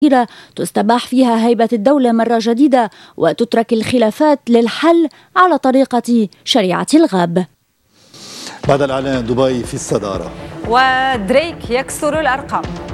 تستباح فيها هيبة الدولة مرة جديدة وتترك الخلافات للحل على طريقة شريعة الغاب. بعد الإعلان دبي في الصدارة ودريك يكسر الأرقام.